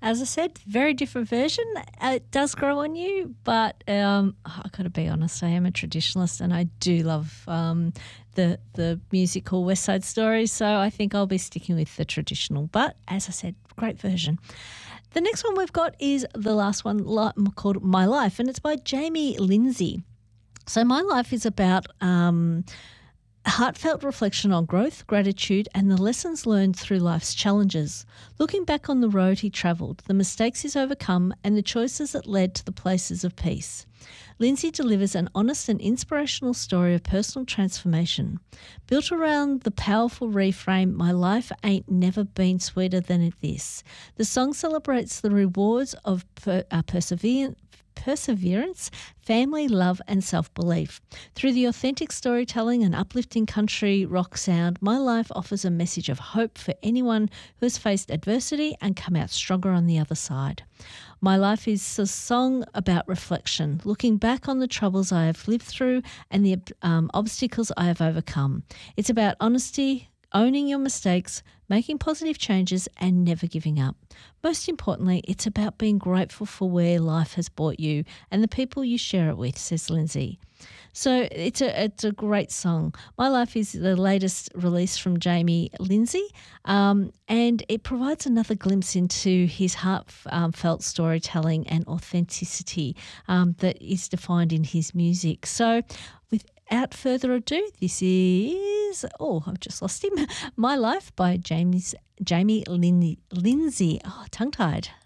As I said, very different version. It does grow on you, but I got to be honest, I am a traditionalist and I do love the musical West Side Story, so I think I'll be sticking with the traditional. But as I said, great version. The next one we've got is the last one called My Life, and it's by Jamie Lindsay. So My Life is about heartfelt reflection on growth, gratitude, and the lessons learned through life's challenges. Looking back on the road he travelled, the mistakes he's overcome, and the choices that led to the places of peace. Lindsay delivers an honest and inspirational story of personal transformation. Built around the powerful reframe, My Life Ain't Never Been Sweeter Than This. The song celebrates the rewards of perseverance, family, love and self-belief. Through the authentic storytelling and uplifting country rock sound, My Life offers a message of hope for anyone who has faced adversity and come out stronger on the other side. My Life is a song about reflection, looking back on the troubles I have lived through and the obstacles I have overcome. It's about honesty, owning your mistakes, making positive changes and never giving up. Most importantly, it's about being grateful for where life has brought you and the people you share it with, says Lindsay. So it's a great song. My Life is the latest release from Jamie Lindsay, and it provides another glimpse into his heartfelt storytelling and authenticity that is defined in his music. So without further ado, this is, I've just lost him, My Life by Jamie Lindsay. Oh, tongue-tied.